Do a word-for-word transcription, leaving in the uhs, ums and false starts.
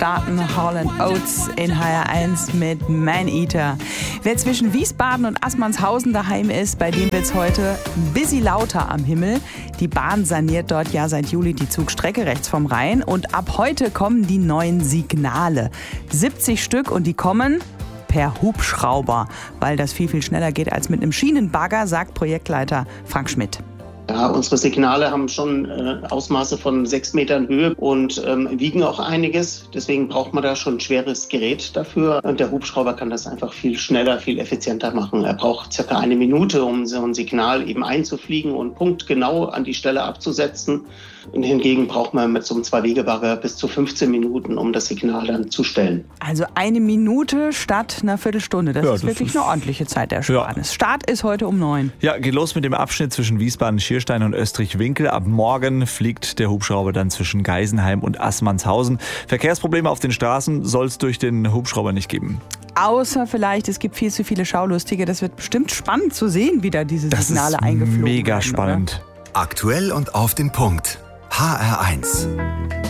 starten Hall and Oates in H R eins mit Man-Eater. Wer zwischen Wiesbaden und Assmannshausen daheim ist, bei dem wird es heute ein bisschen lauter am Himmel. Die Bahn saniert dort ja seit Juli die Zugstrecke rechts vom Rhein. Und ab heute kommen die neuen Signale. siebzig Stück und die kommen per Hubschrauber, weil das viel, viel schneller geht als mit einem Schienenbagger, sagt Projektleiter Frank Schmidt. Ja, unsere Signale haben schon äh, Ausmaße von sechs Metern Höhe und ähm, wiegen auch einiges. Deswegen braucht man da schon ein schweres Gerät dafür. Und der Hubschrauber kann das einfach viel schneller, viel effizienter machen. Er braucht circa eine Minute, um so ein Signal eben einzufliegen und punktgenau an die Stelle abzusetzen. Und hingegen braucht man mit so einem Zwei-Wege-Bagger bis zu fünfzehn Minuten, um das Signal dann zu stellen. Also eine Minute statt einer Viertelstunde. Das Ja, ist das wirklich ist eine ordentliche Zeitersparnis. Ja. Start ist heute um neun. Ja, geht los mit dem Abschnitt zwischen Wiesbaden-Schierstein und Österreich-Winkel. Ab morgen fliegt der Hubschrauber dann zwischen Geisenheim und Assmannshausen. Verkehrsprobleme auf den Straßen soll es durch den Hubschrauber nicht geben. Außer vielleicht, es gibt viel zu viele Schaulustige. Das wird bestimmt spannend zu sehen, wie da diese Das Signale ist eingeflogen werden. mega spannend. Oder? Aktuell und auf den Punkt. H R eins.